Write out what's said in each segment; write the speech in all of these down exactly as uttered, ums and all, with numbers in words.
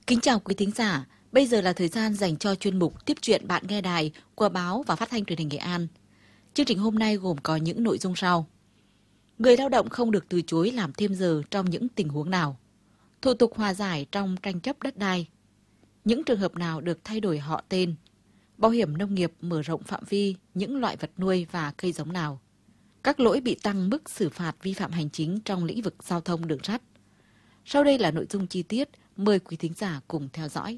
Kính chào quý thính giả, bây giờ là thời gian dành cho chuyên mục Tiếp chuyện bạn nghe đài của báo và phát thanh truyền hình Nghệ An. Chương trình hôm nay gồm có những nội dung sau. Người lao động không được từ chối làm thêm giờ trong những tình huống nào? Thủ tục hòa giải trong tranh chấp đất đai? Những trường hợp nào được thay đổi họ tên? Bảo hiểm nông nghiệp mở rộng phạm vi những loại vật nuôi và cây giống nào? Các lỗi bị tăng mức xử phạt vi phạm hành chính trong lĩnh vực giao thông đường sắt. Sau đây là nội dung chi tiết, mời quý thính giả cùng theo dõi.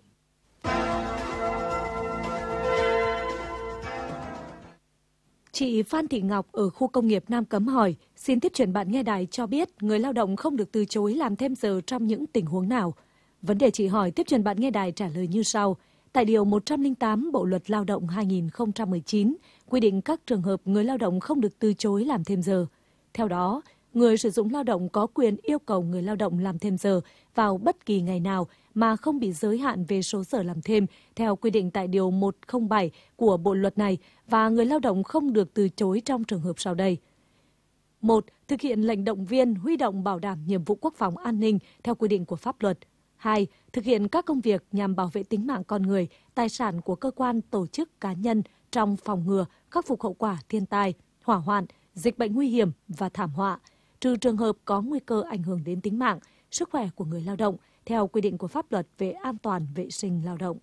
Chị Phan Thị Ngọc ở khu công nghiệp Nam Cấm hỏi, xin tiếp chuyển bạn nghe đài cho biết người lao động không được từ chối làm thêm giờ trong những tình huống nào. Vấn đề chị hỏi tiếp chuyển bạn nghe đài trả lời như sau. Tại Điều một trăm lẻ tám Bộ Luật Lao động hai nghìn không trăm mười chín quy định các trường hợp người lao động không được từ chối làm thêm giờ. Theo đó, người sử dụng lao động có quyền yêu cầu người lao động làm thêm giờ vào bất kỳ ngày nào mà không bị giới hạn về số giờ làm thêm theo quy định tại Điều một trăm lẻ bảy của Bộ Luật này và người lao động không được từ chối trong trường hợp sau đây. một. Thực hiện lệnh động viên huy động bảo đảm nhiệm vụ quốc phòng an ninh theo quy định của pháp luật. hai. Thực hiện các công việc nhằm bảo vệ tính mạng con người, tài sản của cơ quan, tổ chức, cá nhân trong phòng ngừa, khắc phục hậu quả thiên tai, hỏa hoạn, dịch bệnh nguy hiểm và thảm họa, trừ trường hợp có nguy cơ ảnh hưởng đến tính mạng, sức khỏe của người lao động theo quy định của pháp luật về an toàn vệ sinh lao động.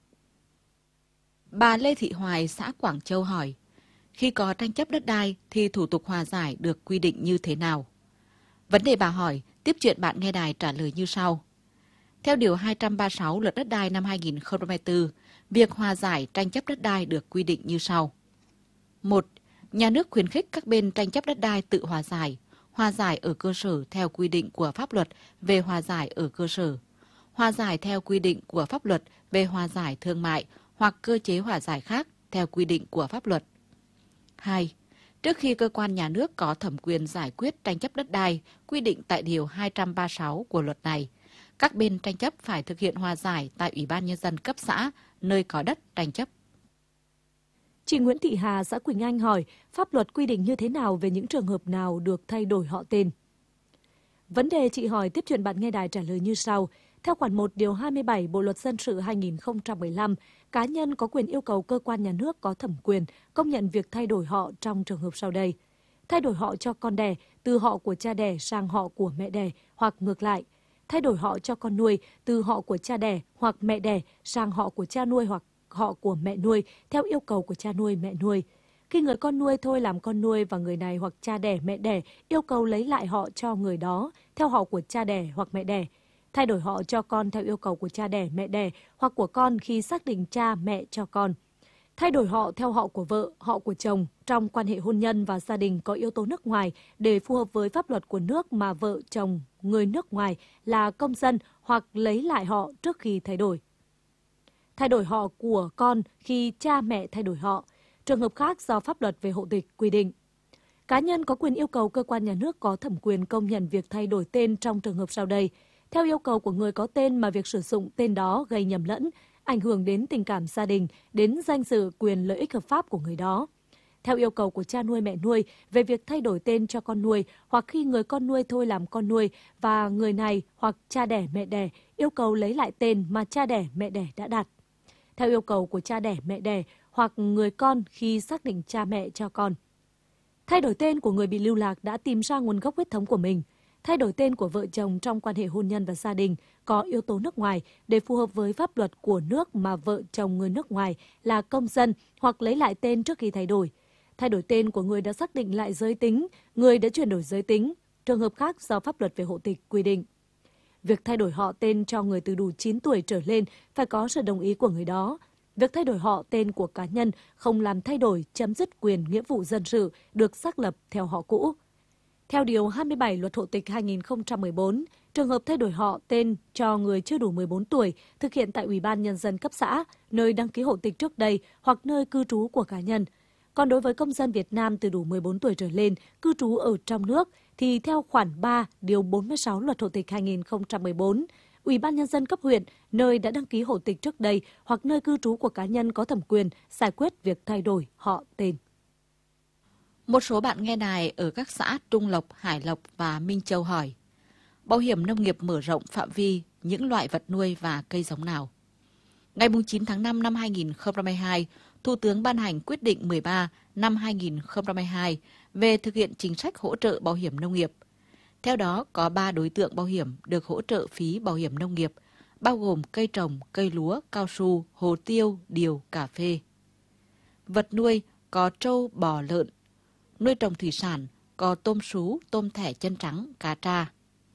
Bà Lê Thị Hoài, xã Quảng Châu hỏi, khi có tranh chấp đất đai thì thủ tục hòa giải được quy định như thế nào? Vấn đề bà hỏi, tiếp chuyện bạn nghe đài trả lời như sau. Theo Điều hai trăm ba mươi sáu Luật Đất đai năm hai nghìn không trăm hai mươi tư, việc hòa giải tranh chấp đất đai được quy định như sau. một. Nhà nước khuyến khích các bên tranh chấp đất đai tự hòa giải, hòa giải ở cơ sở theo quy định của pháp luật về hòa giải ở cơ sở, hòa giải theo quy định của pháp luật về hòa giải thương mại hoặc cơ chế hòa giải khác theo quy định của pháp luật. hai. Trước khi cơ quan nhà nước có thẩm quyền giải quyết tranh chấp đất đai quy định tại Điều hai trăm ba mươi sáu của luật này, các bên tranh chấp phải thực hiện hòa giải tại Ủy ban Nhân dân cấp xã, nơi có đất tranh chấp. Chị Nguyễn Thị Hà, xã Quỳnh Anh hỏi, pháp luật quy định như thế nào về những trường hợp nào được thay đổi họ tên? Vấn đề chị hỏi tiếp chuyện bạn nghe đài trả lời như sau. Theo khoản một Điều hai mươi bảy Bộ Luật Dân sự hai nghìn không trăm mười lăm, cá nhân có quyền yêu cầu cơ quan nhà nước có thẩm quyền công nhận việc thay đổi họ trong trường hợp sau đây. Thay đổi họ cho con đẻ từ họ của cha đẻ sang họ của mẹ đẻ hoặc ngược lại. Thay đổi họ cho con nuôi từ họ của cha đẻ hoặc mẹ đẻ sang họ của cha nuôi hoặc họ của mẹ nuôi theo yêu cầu của cha nuôi mẹ nuôi. Khi người con nuôi thôi làm con nuôi và người này hoặc cha đẻ mẹ đẻ yêu cầu lấy lại họ cho người đó theo họ của cha đẻ hoặc mẹ đẻ. Thay đổi họ cho con theo yêu cầu của cha đẻ mẹ đẻ hoặc của con khi xác định cha mẹ cho con. Thay đổi họ theo họ của vợ, họ của chồng trong quan hệ hôn nhân và gia đình có yếu tố nước ngoài để phù hợp với pháp luật của nước mà vợ chồng người nước ngoài là công dân hoặc lấy lại họ trước khi thay đổi. Thay đổi họ của con khi cha mẹ thay đổi họ, trường hợp khác do pháp luật về hộ tịch quy định. Cá nhân có quyền yêu cầu cơ quan nhà nước có thẩm quyền công nhận việc thay đổi tên trong trường hợp sau đây. Theo yêu cầu của người có tên mà việc sử dụng tên đó gây nhầm lẫn, ảnh hưởng đến tình cảm gia đình, đến danh dự quyền lợi ích hợp pháp của người đó. Theo yêu cầu của cha nuôi mẹ nuôi về việc thay đổi tên cho con nuôi hoặc khi người con nuôi thôi làm con nuôi và người này hoặc cha đẻ mẹ đẻ yêu cầu lấy lại tên mà cha đẻ mẹ đẻ đã đặt. Theo yêu cầu của cha đẻ mẹ đẻ hoặc người con khi xác định cha mẹ cho con. Thay đổi tên của người bị lưu lạc đã tìm ra nguồn gốc huyết thống của mình. Thay đổi tên của vợ chồng trong quan hệ hôn nhân và gia đình có yếu tố nước ngoài để phù hợp với pháp luật của nước mà vợ chồng người nước ngoài là công dân hoặc lấy lại tên trước khi thay đổi. Thay đổi tên của người đã xác định lại giới tính, người đã chuyển đổi giới tính, trường hợp khác do pháp luật về hộ tịch quy định. Việc thay đổi họ tên cho người từ đủ chín tuổi trở lên phải có sự đồng ý của người đó. Việc thay đổi họ tên của cá nhân không làm thay đổi chấm dứt quyền nghĩa vụ dân sự được xác lập theo họ cũ. Theo Điều hai mươi bảy Luật Hộ tịch hai nghìn không trăm mười bốn, trường hợp thay đổi họ tên cho người chưa đủ mười bốn tuổi thực hiện tại Ủy ban Nhân dân cấp xã, nơi đăng ký hộ tịch trước đây hoặc nơi cư trú của cá nhân. Còn đối với công dân Việt Nam từ đủ mười bốn tuổi trở lên, cư trú ở trong nước, thì theo khoản ba Điều bốn mươi sáu Luật Hộ tịch hai nghìn không trăm mười bốn, Ủy ban Nhân dân cấp huyện, nơi đã đăng ký hộ tịch trước đây hoặc nơi cư trú của cá nhân có thẩm quyền giải quyết việc thay đổi họ tên. Một số bạn nghe đài ở các xã Trung Lộc, Hải Lộc và Minh Châu hỏi, bảo hiểm nông nghiệp mở rộng phạm vi những loại vật nuôi và cây giống nào? Ngày chín tháng năm năm hai nghìn không trăm hai mươi hai, Thủ tướng ban hành quyết định mười ba năm hai nghìn không trăm hai mươi hai về thực hiện chính sách hỗ trợ bảo hiểm nông nghiệp. Theo đó, có ba đối tượng bảo hiểm được hỗ trợ phí bảo hiểm nông nghiệp, bao gồm cây trồng, cây lúa, cao su, hồ tiêu, điều, cà phê. Vật nuôi có trâu, bò, lợn. Nuôi trồng thủy sản có tôm sú, tôm thẻ chân trắng, cá tra.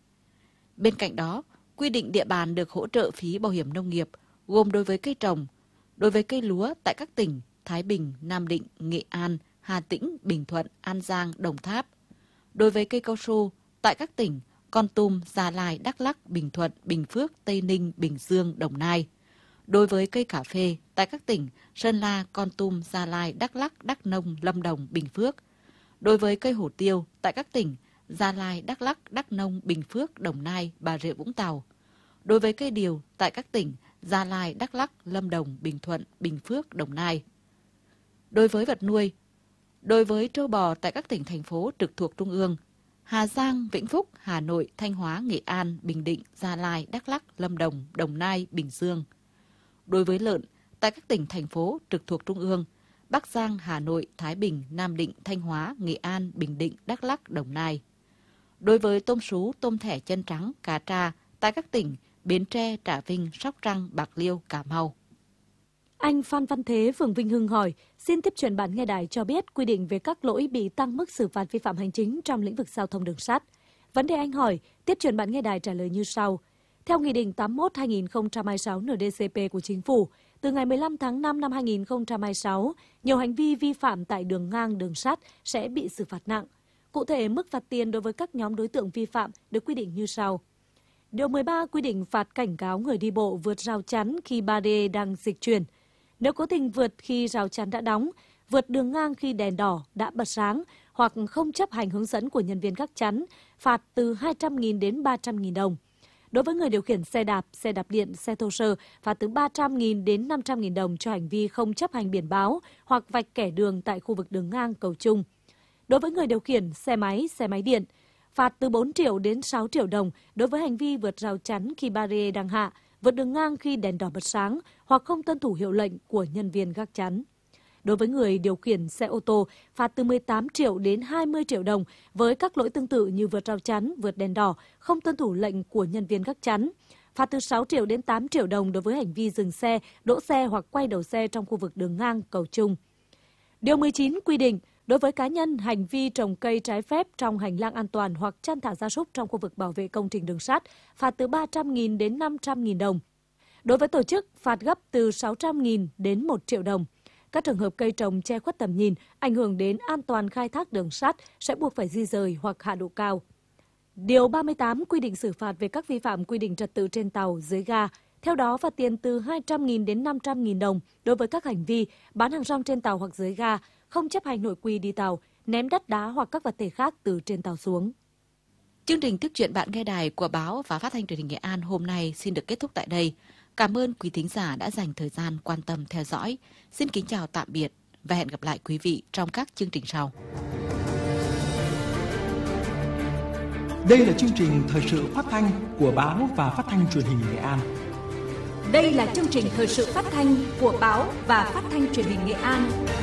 Bên cạnh đó, quy định địa bàn được hỗ trợ phí bảo hiểm nông nghiệp gồm đối với cây trồng, đối với cây lúa tại các tỉnh Thái Bình, Nam Định, Nghệ An, Hà Tĩnh, Bình Thuận, An Giang, Đồng Tháp, đối với cây cao su tại các tỉnh Kon Tum, Gia Lai, Đắk Lắk, Bình Thuận, Bình Phước, Tây Ninh, Bình Dương, Đồng Nai, đối với cây cà phê tại các tỉnh Sơn La, Kon Tum, Gia Lai, Đắk Lắk, Đắk Nông, Lâm Đồng, Bình Phước, đối với cây hổ tiêu tại các tỉnh Gia Lai, Đắk Lắk, Đắk Nông, Bình Phước, Đồng Nai, Bà Rịa Vũng Tàu, đối với cây điều tại các tỉnh Gia Lai, Đắk Lắk, Lâm Đồng, Bình Thuận, Bình Phước, Đồng Nai. Đối với vật nuôi, đối với trâu bò tại các tỉnh, thành phố trực thuộc Trung ương, Hà Giang, Vĩnh Phúc, Hà Nội, Thanh Hóa, Nghệ An, Bình Định, Gia Lai, Đắk Lắk, Lâm Đồng, Đồng Nai, Bình Dương. Đối với lợn tại các tỉnh, thành phố trực thuộc Trung ương, Bắc Giang, Hà Nội, Thái Bình, Nam Định, Thanh Hóa, Nghệ An, Bình Định, Đắk Lắk, Đồng Nai. Đối với tôm sú, tôm thẻ chân trắng, cá tra tại các tỉnh Bến Tre, Trà Vinh, Sóc Trăng, Bạc Liêu, Cà Mau. Anh Phan Văn Thế, phường Vinh Hưng hỏi, xin tiếp truyền bản nghe đài cho biết quy định về các lỗi bị tăng mức xử phạt vi phạm hành chính trong lĩnh vực giao thông đường sắt. Vấn đề anh hỏi, tiếp truyền bản nghe đài trả lời như sau. Theo Nghị định tám mươi mốt trên hai nghìn không trăm hai mươi sáu N D C P của Chính phủ, từ ngày mười lăm tháng năm năm hai nghìn không trăm hai mươi sáu, nhiều hành vi vi phạm tại đường ngang đường sắt sẽ bị xử phạt nặng. Cụ thể, mức phạt tiền đối với các nhóm đối tượng vi phạm được quy định như sau. Điều mười ba quy định phạt cảnh cáo người đi bộ vượt rào chắn khi ba D đang dịch chuyển. Nếu cố tình vượt khi rào chắn đã đóng, vượt đường ngang khi đèn đỏ đã bật sáng hoặc không chấp hành hướng dẫn của nhân viên gác chắn, phạt từ hai trăm nghìn đến ba trăm nghìn đồng. Đối với người điều khiển xe đạp, xe đạp điện, xe thô sơ, phạt từ ba trăm nghìn đến năm trăm nghìn đồng cho hành vi không chấp hành biển báo hoặc vạch kẻ đường tại khu vực đường ngang cầu trung. Đối với người điều khiển xe máy, xe máy điện, phạt từ bốn triệu đến sáu triệu đồng đối với hành vi vượt rào chắn khi barrier đang hạ, vượt đường ngang khi đèn đỏ bật sáng hoặc không tuân thủ hiệu lệnh của nhân viên gác chắn. Đối với người điều khiển xe ô tô, phạt từ mười tám triệu đến hai mươi triệu đồng với các lỗi tương tự như vượt rào chắn, vượt đèn đỏ, không tuân thủ lệnh của nhân viên gác chắn. Phạt từ sáu triệu đến tám triệu đồng đối với hành vi dừng xe, đỗ xe hoặc quay đầu xe trong khu vực đường ngang cầu trung. Điều mười chín quy định, đối với cá nhân, hành vi trồng cây trái phép trong hành lang an toàn hoặc chăn thả gia súc trong khu vực bảo vệ công trình đường sắt, phạt từ ba trăm nghìn đến năm trăm nghìn đồng. Đối với tổ chức, phạt gấp từ sáu trăm nghìn đến một triệu đồng. Các trường hợp cây trồng che khuất tầm nhìn, ảnh hưởng đến an toàn khai thác đường sắt sẽ buộc phải di dời hoặc hạ độ cao. Điều ba mươi tám quy định xử phạt về các vi phạm quy định trật tự trên tàu, dưới ga. Theo đó, phạt tiền từ hai trăm nghìn đến năm trăm nghìn đồng đối với các hành vi bán hàng rong trên tàu hoặc dưới ga, không chấp hành nội quy đi tàu, ném đất đá hoặc các vật thể khác từ trên tàu xuống. Chương trình Tiếp chuyện bạn nghe đài của báo và phát thanh truyền hình Nghệ An hôm nay xin được kết thúc tại đây. Cảm ơn quý thính giả đã dành thời gian quan tâm theo dõi. Xin kính chào tạm biệt và hẹn gặp lại quý vị trong các chương trình sau. Đây là chương trình thời sự phát thanh của báo và phát thanh truyền hình Nghệ An. Đây là chương trình thời sự phát thanh của báo và phát thanh truyền hình Nghệ An.